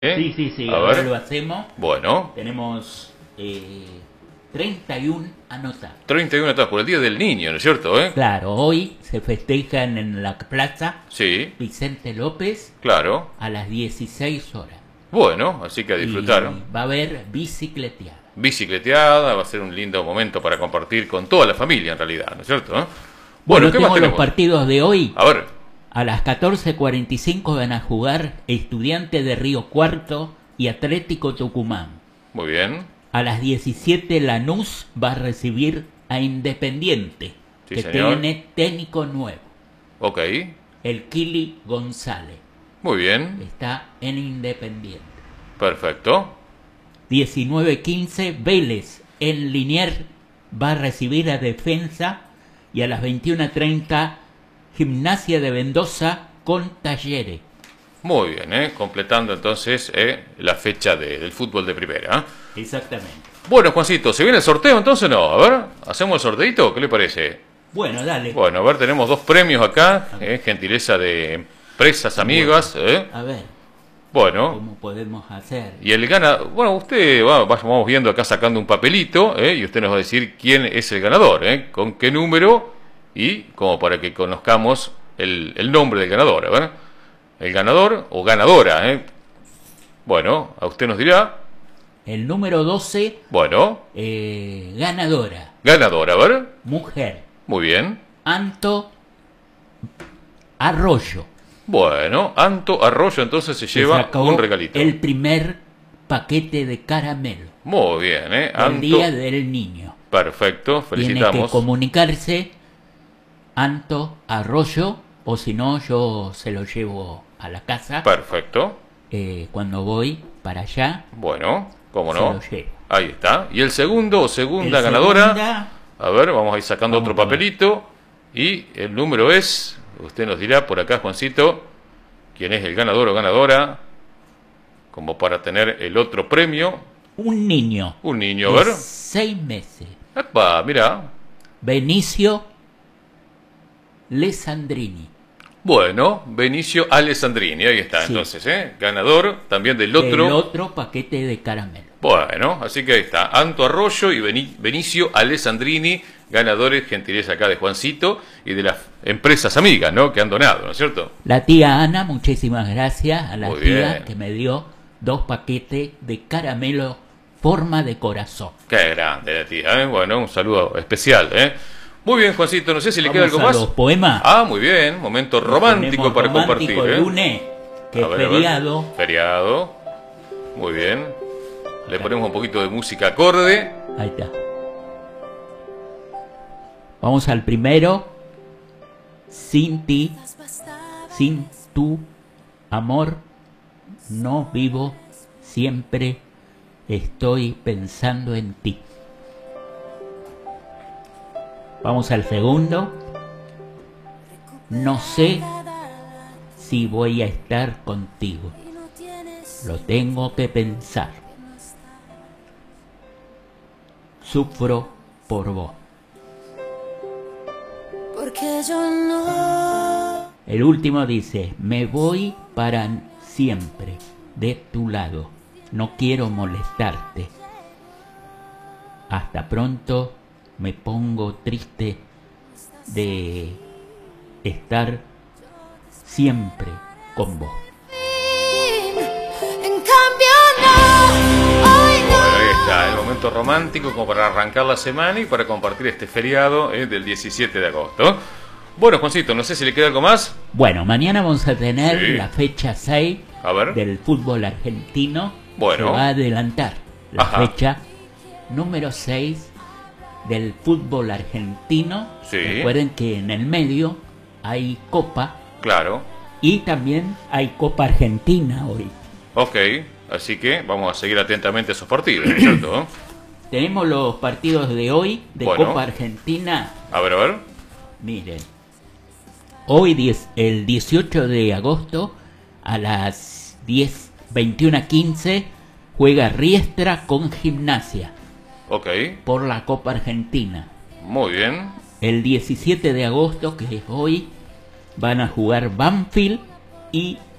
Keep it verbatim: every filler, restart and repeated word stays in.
¿Eh? Sí, sí, sí, A ahora ver. lo hacemos. Bueno, Tenemos eh, treinta y uno anotados. treinta y uno etapas por el Día del Niño, ¿no es cierto? ¿Eh? Claro, hoy se festejan en la plaza Sí, Vicente López claro. a las dieciséis horas. Bueno, así que a disfrutar. Y va a haber bicicleteada. Bicicleteada, va a ser un lindo momento para compartir con toda la familia en realidad, ¿no es cierto? ¿Eh? Bueno, ¿qué tengo más los tenemos? partidos de hoy. A ver, A las catorce cuarenta y cinco van a jugar Estudiante de Río Cuarto y Atlético Tucumán. muy bien. A las diecisiete Lanús va a recibir a Independiente, Sí, que señor. tiene técnico nuevo, Ok, el Kili González. muy bien. Está en Independiente. Perfecto. diecinueve quince Vélez en Liniers va a recibir a Defensa, y a las veintiuno treinta Gimnasia de Mendoza con Talleres. Muy bien, ¿eh? Completando entonces eh, la fecha de- del fútbol de primera. ¿eh? Exactamente. Bueno, Juancito, ¿se viene el sorteo entonces o no? A ver, ¿hacemos el sorteito? ¿Qué le parece? Bueno, dale. Bueno, a ver, tenemos dos premios acá, eh, gentileza de empresas amigas. ¿eh? A ver, Bueno, ¿cómo podemos hacer? y el gana, bueno, usted va, va- vamos viendo acá sacando un papelito, ¿eh? Y usted nos va a decir quién es el ganador, ¿eh? Con qué número y como para que conozcamos el, el nombre del ganador, a ver. El ganador o ganadora, ¿eh? Bueno, a usted nos dirá, El número doce, bueno, eh, ganadora, ganadora, a ver. mujer, Muy bien. Anto Arroyo. Bueno, Anto Arroyo entonces se que lleva sacó un regalito. el primer paquete de caramelo Muy bien, ¿eh? del Anto, Día del Niño. perfecto, Tiene que felicitamos. comunicarse Anto Arroyo, o si no, yo se lo llevo a la casa. Perfecto. Eh, cuando voy para allá, Bueno, cómo se no. lo llevo. Ahí está. Y el segundo o segunda El ganadora. segunda, A ver, vamos a ir sacando Vamos otro a ver. papelito. Y el número es, usted nos dirá por acá, Juancito, quién es el ganador o ganadora, como para tener el otro premio. un niño Un niño, a de ver. seis meses, Epa, mira. Benicio Lesandrini. Bueno, Benicio Alessandrini, ahí está, Sí. entonces, ¿eh? Ganador también del otro. El otro paquete de caramelo. Bueno, así que ahí está, Anto Arroyo y Beni- Benicio Alessandrini, ganadores, gentileza acá de Juancito y de las empresas amigas, ¿no? Que han donado, ¿no es cierto? La tía Ana, muchísimas gracias a la Muy tía bien. que me dio dos paquetes de caramelo forma de corazón. Qué grande la tía, ¿eh? Bueno, un saludo especial, ¿eh? Muy bien, Juancito, no sé si le Vamos queda algo a más. los poemas. Ah, muy bien, momento romántico Ponemos para romántico compartir, ¿eh? lunes, que A es ver, a ver. feriado. Feriado. Muy bien. Le ponemos un poquito de música acorde. Ahí está. Vamos al primero. Sin ti, sin tu amor, no vivo, siempre estoy pensando en ti. Vamos al segundo. No sé si voy a estar contigo. Lo tengo que pensar. Sufro por vos. Porque yo no. El último dice, me voy para siempre de tu lado. No quiero molestarte. Hasta pronto, me pongo triste de estar siempre con vos. En cambio, no. Hoy no. Bueno, ahí está, el momento romántico como para arrancar la semana y para compartir este feriado eh, del diecisiete de agosto. Bueno, Juancito, no sé si le queda algo más. Bueno, mañana vamos a tener Sí. la fecha seis A ver. del fútbol argentino. Bueno. Se va a adelantar la Ajá. fecha número seis del fútbol argentino. Sí. Recuerden que en el medio hay Copa Claro. y también hay Copa Argentina hoy. Ok, así que vamos a seguir atentamente esos partidos, ¿no es cierto? Tenemos los partidos de hoy de Bueno. Copa Argentina. A ver, a ver. Miren, hoy diez el dieciocho de agosto a las diez veintiuno quince juega Riestra con Gimnasia Ok, por la Copa Argentina. muy bien. El diecisiete de agosto, que es hoy, van a jugar Banfield y